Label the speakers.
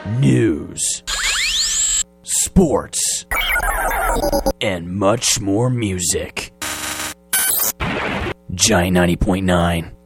Speaker 1: news, sports, and much more music. Giant 90.9.